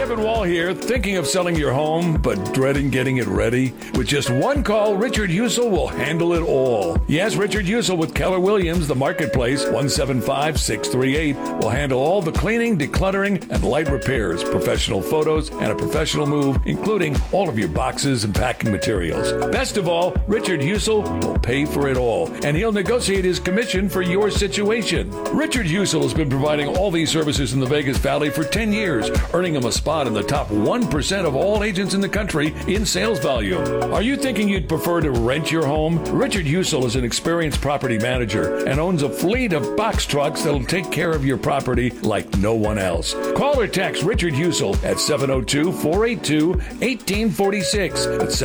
Ivan Wall here, thinking of selling your home, but dreading getting it ready? With just one call, Richard Husel will handle it all. Yes, Richard Husel with Keller Williams, the Marketplace, 175-638, will handle all the cleaning, decluttering, and light repairs, professional photos, and a professional move, including all of your boxes and packing materials. Best of all, Richard Husel will pay for it all, and he'll negotiate his commission for your situation. Richard Husel has been providing all these services in the Vegas Valley for 10 years, earning him a spot in the top 1% of all agents in the country in sales volume. Are you thinking you'd prefer to rent your home? Richard Husel is an experienced property manager and owns a fleet of box trucks that'll take care of your property like no one else. Call or text Richard Husel at 702-482-1846. That's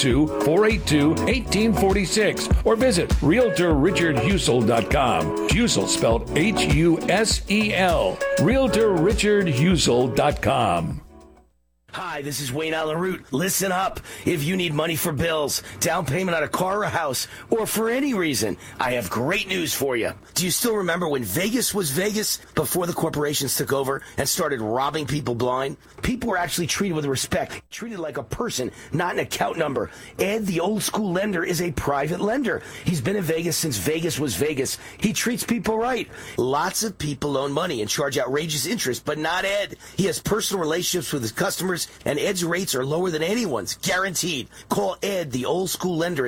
702-482-1846. Or visit RealtorRichardHusel.com. Husel spelled Husel. RealtorRichardHusel.com. Hi, this is Wayne Allen Root. Listen up. If you need money for bills, down payment on a car or a house, or for any reason, I have great news for you. Do you still remember when Vegas was Vegas before the corporations took over and started robbing people blind? People were actually treated with respect, treated like a person, not an account number. Ed, the old school lender, is a private lender. He's been in Vegas since Vegas was Vegas. He treats people right. Lots of people loan money and charge outrageous interest, but not Ed. He has personal relationships with his customers, and Ed's rates are lower than anyone's, guaranteed. Call Ed, the old school lender, at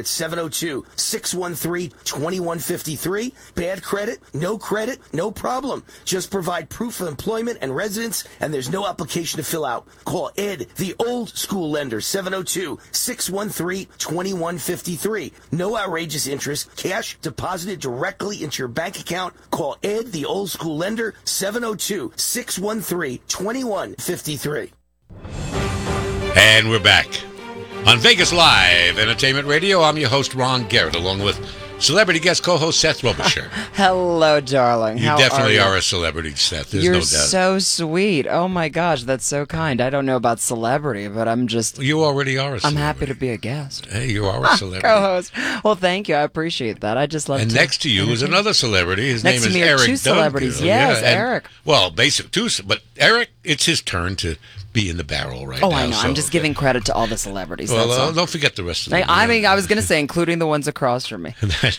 702-613-2153. Bad credit, no problem. Just provide proof of employment and residence, and there's no application to fill out. Call Ed, the old school lender, 702-613-2153. No outrageous interest, cash deposited directly into your bank account. Call Ed, the old school lender, 702-613-2153. And we're back on Vegas Live Entertainment Radio. I'm your host, Ron Garrett, along with celebrity guest co-host Seth Robichaud. Hello, darling. You How definitely are a celebrity, Seth. There's You're no doubt. so sweet. Oh my gosh, that's so kind. I don't know about celebrity, but I'm just... You already are a celebrity. I'm happy to be a guest. Hey, you are a celebrity. Co-host. Well, thank you. I appreciate that. I just love And next to you is another celebrity. His next name to me is are Eric two celebrities. Duncan. Yes, Yeah, and- Eric. Well, basically two, but Eric, it's his turn to be in the barrel right now. Oh, I know. So, I'm just giving credit to all the celebrities. Well, that's all. don't forget the rest of them. I mean, I was going to say, including the ones across from me.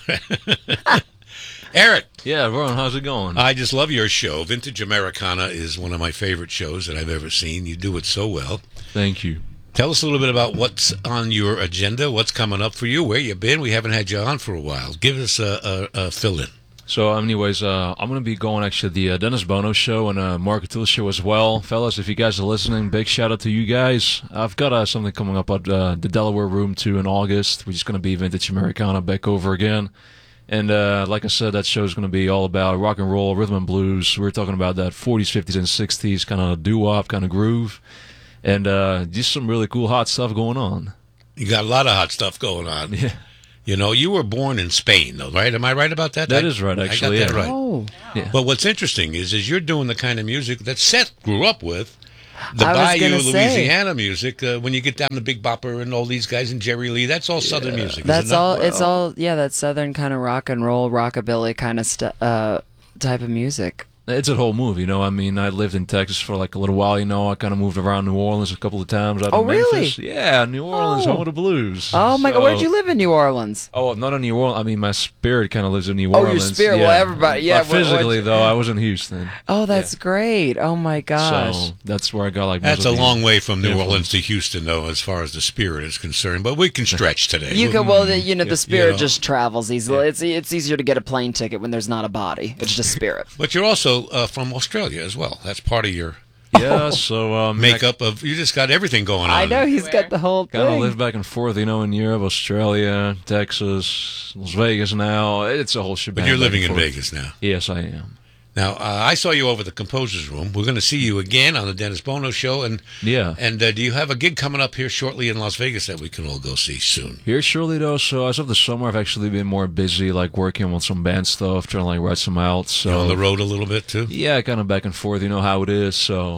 Eric. Yeah, Ron, how's it going? I just love your show. Vintage Americana is one of my favorite shows that I've ever seen. You do it so well. Thank you. Tell us a little bit about what's on your agenda, what's coming up for you, where you've been. We haven't had you on for a while. Give us a fill-in. So, anyways, I'm going to be going actually to the Dennis Bono show and Mark Attila show as well. Fellas, if you guys are listening, big shout out to you guys. I've got something coming up at the Delaware Room 2 in August, which is going to be Vintage Americana back over again. And like I said, that show is going to be all about rock and roll, rhythm and blues. We're talking about that 40s, 50s, and 60s kind of doo-wop kind of groove. And just some really cool hot stuff going on. You got a lot of hot stuff going on. Yeah. You know, you were born in Spain, though, right? Am I right about that? That is right, actually. I got that right. Oh. Yeah. But what's interesting is you're doing the kind of music that Seth grew up with. The I was Bayou, gonna say. Louisiana music. When you get down to Big Bopper and all these guys and Jerry Lee, that's all Southern music. That's isn't it? all. It's all. Yeah, that southern kind of rock and roll, rockabilly kind of type of music. It's a whole move, you know. I mean, I lived in Texas for like a little while, you know. I kind of moved around New Orleans a couple of times. Out Oh, of really? Memphis. Yeah, New Orleans, home of the blues. Oh my God, So- where'd you live in New Orleans? Oh, not in New Orleans. I mean, my spirit kind of lives in New Oh, Orleans. your spirit. Yeah. Well, everybody. Yeah. Physically, though, I was in Houston. Oh, that's great. Oh my gosh. So that's where I got like. most That's of a the long way from New influence. Orleans to Houston, though, as far as the spirit is concerned. But we can stretch today. You can. Well, the spirit You know. just travels easily. It's easier to get a plane ticket when there's not a body. It's just spirit. But you're also from Australia as well. That's part of your Yeah, so makeup of. You just got everything going on. I know he's got the whole Kind of thing. live back and forth, you know, in Europe, Australia, Texas, Las Vegas now. It's a whole shebang. But you're back living and in forth. Vegas now. Yes, I am. Now, I saw you over the Composer's Room. We're going to see you again on the Dennis Bono Show. And Yeah. And do you have a gig coming up here shortly in Las Vegas that we can all go see soon? Here shortly, though, so as of the summer, I've actually been more busy, like working on some band stuff, trying to like write some out. So You're on the road a little bit, too? Yeah, kind of back and forth, you know how it is. So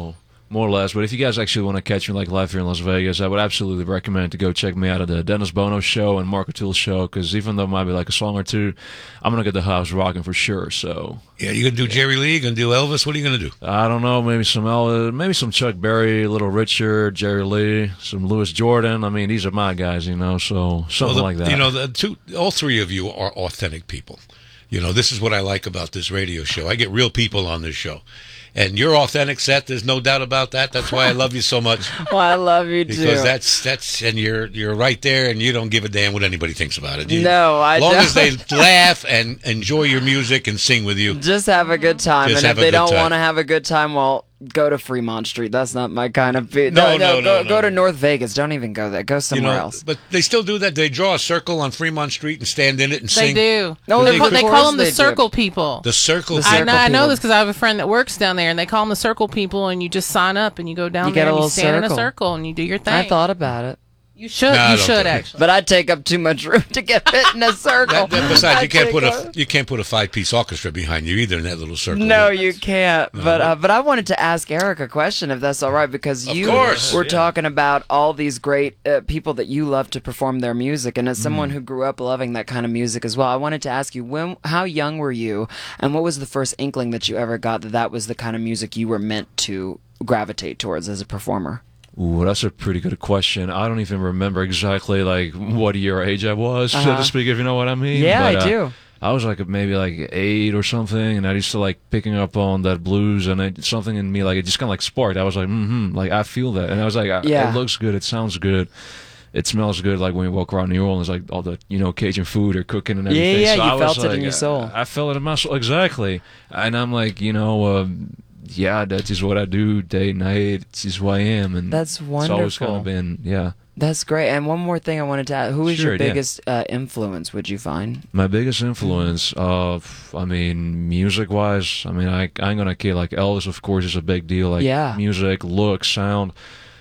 more or less. But if you guys actually want to catch me like live here in Las Vegas, I would absolutely recommend to go check me out at the Dennis Bono show and Mark O'Toole show, because even though it might be like a song or two, I'm going to get the house rocking for sure. So Yeah, you going to do Jerry Lee? You going to do Elvis? What are you going to do? I don't know, maybe some Elvis, maybe some Chuck Berry, Little Richard, Jerry Lee, some Louis Jordan. I mean, these are my guys, so something like that. You know, all three of you are authentic people. This is what I like about this radio show. I get real people on this show. And you're authentic, Seth. There's no doubt about that. That's why I love you so much. Well, I love you too. Because that's and you're right there, and you don't give a damn what anybody thinks about it. No, I don't. As long as they laugh and enjoy your music and sing with you. Just have a good time. Just and have if a they good don't time. want to have a good time, well, go to Fremont Street. That's not my kind of... No. Go to North Vegas. Don't even go there. Go somewhere else. But they still do that. They draw a circle on Fremont Street and stand in it and sing. They do. No, they of call course them the they do. circle people. The circle. The people. circle I know people. this because I have a friend that works down there, and they call them the circle people, and you just sign up, and you go down You there, get a and you little stand in a circle. circle, and you do your thing. I thought about it. You should. No, I You don't should, think- actually. But I'd take up too much room to get fit in a circle. Besides, you can't put a... you can't put a 5-piece orchestra behind you either in that little circle. No, you can't. But I wanted to ask Eric a question, if that's all right, because Of you course, were yeah. talking about all these great people that you love to perform their music, and as someone who grew up loving that kind of music as well, I wanted to ask you, how young were you, and what was the first inkling that you ever got that was the kind of music you were meant to gravitate towards as a performer? Ooh, that's a pretty good question. I don't even remember exactly like what year or age I was, so to speak, if you know what I mean. Yeah, But, I do. I was like maybe like 8 or something, and I used to like picking up on that blues, and something in me like it just kind of like sparked. I was like, like I feel that, and I was like, Yeah. it looks good, it sounds good. It smells good, like when you walk around New Orleans, like all the Cajun food or cooking and everything. Yeah, so you I was felt it in like, your soul. I felt it in my soul, exactly. And I'm like, yeah, that is what I do day and night. It's just who I am, and That's It's always kind wonderful. of been, yeah. That's great. And one more thing I wanted to ask, who is Sure, your yeah. biggest influence, would you find? My biggest influence, music-wise, I ain't gonna kid. Like Elvis, of course, is a big deal. Like Yeah. music, look, sound.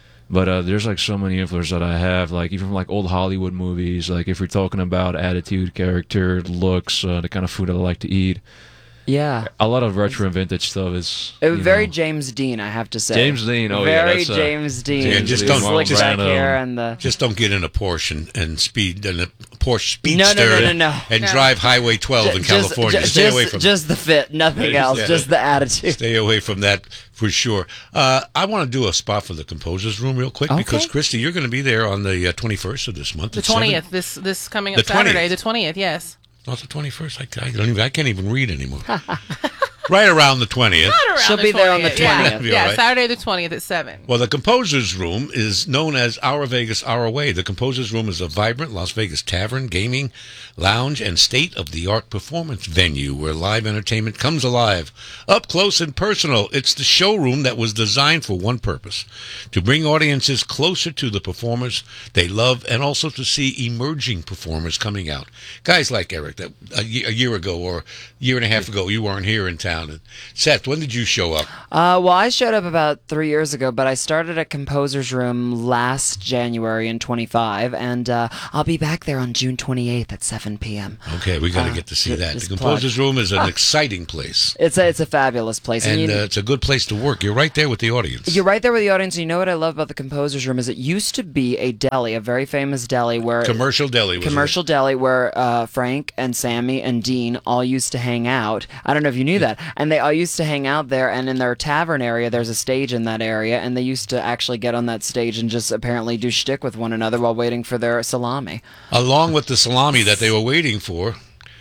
But there's like so many influences that I have, like even from like old Hollywood movies. Like if you're talking about attitude, character, looks, the kind of food that I like to eat. Yeah. A lot of retro and vintage stuff is Very know. James Dean, I have to say. James Dean, oh, yeah, very that's, James Dean. Yeah, just don't- Slick just- back hair and the... Just don't get in a Porsche and speed and a Porsche Speedster No. and drive Highway 12 in California. Stay away from just the fit, nothing Yeah, else, yeah. just the attitude. Stay away from that for sure. I want to do a spot for the Composers Room real quick because Christy, you're going to be there on the 21st of this month. The at 7. 20th, this coming up The 20th. Saturday, the 20th, yes. Not the 21st. I can't even read anymore. Right around the 20th. Around She'll the be there on the 20th, yeah. 20th. That'd be Yeah, all right. Saturday the 20th at 7. Well, the Composers Room is known as Our Vegas, Our Way. The Composers Room is a vibrant Las Vegas tavern, gaming, lounge, and state-of-the-art performance venue where live entertainment comes alive, up close and personal. It's the showroom that was designed for one purpose, to bring audiences closer to the performers they love and also to see emerging performers coming out. Guys like Eric, that a year ago or a year and a half ago, you weren't here in town. And Seth, when did you show up? Well, I showed up about 3 years ago, but I started at Composer's Room last January in 25, and I'll be back there on June 28th at 7 p.m. Okay, we got to get to see that. The just Composers Room is an exciting place. It's a fabulous place. And you- it's a good place to work. You're right there with the audience. You're right there with the audience. You know what I love about the Composer's Room is it used to be a deli, a very famous deli where Commercial deli. Was commercial deli where Frank and Sammy and Dean all used to hang out. I don't know if you knew that. And they all used to hang out there, and in their tavern area, there's a stage in that area, and they used to actually get on that stage and just apparently do shtick with one another while waiting for their salami. Along with the salami that they were waiting for,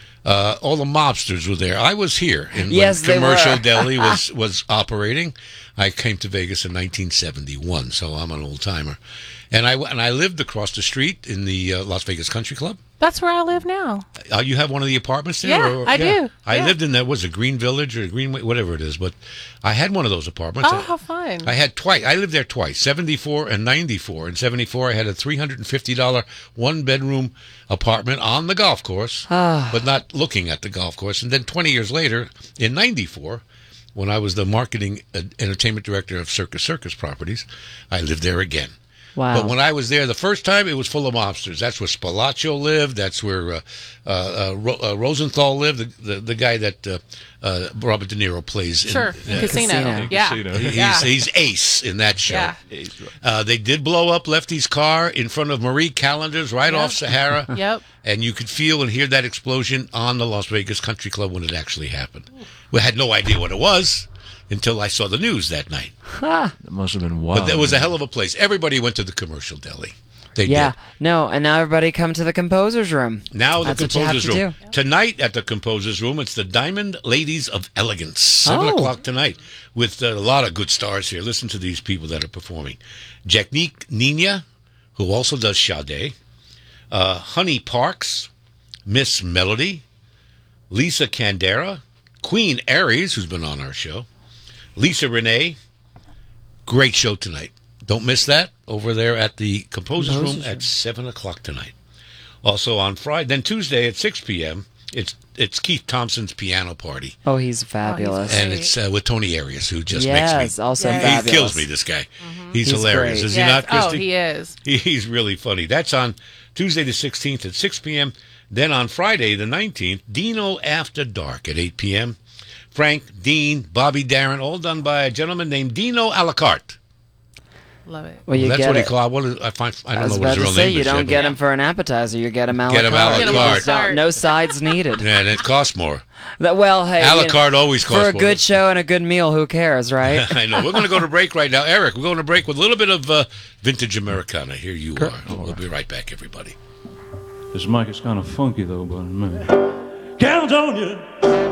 all the mobsters were there. I was here Yes, when they Commercial were. Deli was operating. I came to Vegas in 1971, so I'm an old timer. And I lived across the street in the Las Vegas Country Club. That's where I live now. You have one of the apartments there? Yeah, I do. I Yeah. lived in that, was it Green Village or Greenway, whatever it is, but I had one of those apartments. Oh, how fun. I had twice. I lived there twice, 74 and 94. In 74, I had a $350 one-bedroom apartment on the golf course, but not looking at the golf course. And then 20 years later, in 94, when I was the marketing entertainment director of Circus Properties, I lived there again. Wow. But when I was there the first time, it was full of mobsters. That's where Spalaccio lived. That's where Rosenthal lived, the guy that Robert De Niro plays. Sure, in Casino. Casino. Yeah. Casino. He's Ace in that show. Yeah. They did blow up Lefty's car in front of Marie Callender's right off Sahara. Yep. And you could feel and hear that explosion on the Las Vegas Country Club when it actually happened. We had no idea what it was until I saw the news that night. That must have been wild. But that was a hell of a place. Everybody went to the commercial deli. They Yeah, did. no, and now everybody come to the composer's room. Now That's the what you have composer's to room. do. Tonight at the composer's room, it's the Diamond Ladies of Elegance. 7 Oh. o'clock tonight with a lot of good stars here. Listen to these people that are performing. Jacqueline Nina, who also does Sade. Honey Parks. Miss Melody. Lisa Candera. Queen Aries, who's been on our show. Lisa Renee. Great show tonight. Don't miss that over there at the Composer's Room at 7 o'clock tonight. Also on Friday, then Tuesday at 6 p.m., it's Keith Thompson's piano party. Oh, he's fabulous. And it's with Tony Arias, who just yes, makes me... also Yeah. fabulous. He kills me, this guy. He's hilarious. great. Is he Yes. not, Christy? Oh, he is. He's really funny. That's on Tuesday the 16th at 6 p.m. Then on Friday the 19th, Dino After Dark at 8 p.m. Frank, Dean, Bobby Darin, all done by a gentleman named Dino Alacarte. Love it. Well, you That's get what he it. called. I don't I know was what about his to real say, name you is. don't get him for an appetizer. You get him a la Get him a la carte. Get him a carte. la carte. No sides needed. Yeah, and it costs more. Well, hey, A la you know, carte always costs for a more. good show and a good meal, who cares, right? I know. We're going to go to break right now. Eric, we're going to break with a little bit of vintage Americana. Here you are. We'll be right back, everybody. This mic is kind of funky though, but man. Count on you.